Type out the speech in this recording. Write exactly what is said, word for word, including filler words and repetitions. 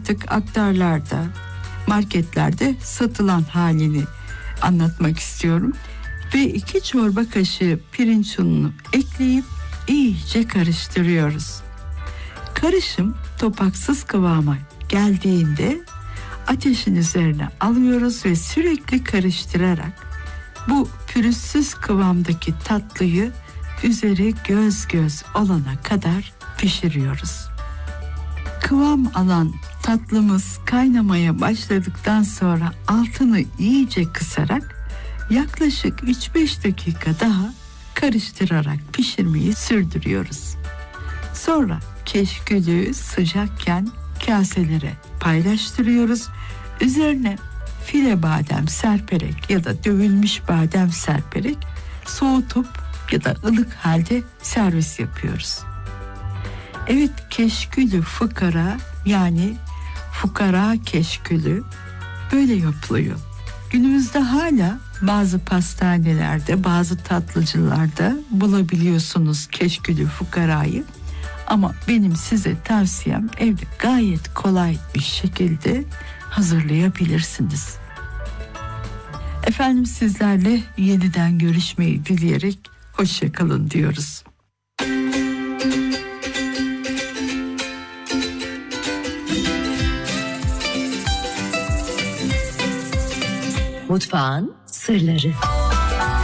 artık aktarlarda, marketlerde satılan halini anlatmak istiyorum. Ve iki çorba kaşığı pirinç ununu ekleyip iyice karıştırıyoruz. Karışım topaksız kıvama geldiğinde ateşin üzerine alıyoruz ve sürekli karıştırarak bu pürüzsüz kıvamdaki tatlıyı üzeri göz göz olana kadar pişiriyoruz. Kıvam alan tatlımız kaynamaya başladıktan sonra altını iyice kısarak yaklaşık üç beş dakika daha karıştırarak pişirmeyi sürdürüyoruz. Sonra keşkülü sıcakken kaselere paylaştırıyoruz. Üzerine file badem serperek ya da dövülmüş badem serperek soğutup ya da ılık halde servis yapıyoruz. Evet, keşkülü fukara, yani fukara keşkülü böyle yapılıyor. Günümüzde hala bazı pastanelerde, bazı tatlıcılarda bulabiliyorsunuz keşkülü fukarayı. Ama benim size tavsiyem evde gayet kolay bir şekilde hazırlayabilirsiniz. Efendim, sizlerle yeniden görüşmeyi dileyerek hoşça kalın diyoruz. Mutfağın sırları.